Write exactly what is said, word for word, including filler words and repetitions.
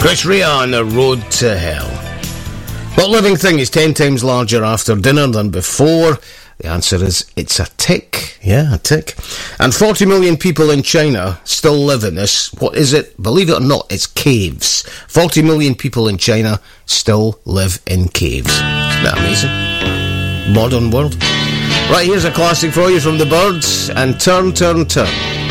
Chris Rea on The Road to Hell. What living thing is ten times larger after dinner than before? The answer is, it's a tick. Yeah, a tick. And forty million people in China still live in this. What is it? Believe it or not, it's caves. forty million people in China still live in caves. Isn't that amazing? Modern world. Right, here's a classic for you from the Byrds, and Turn, Turn, Turn.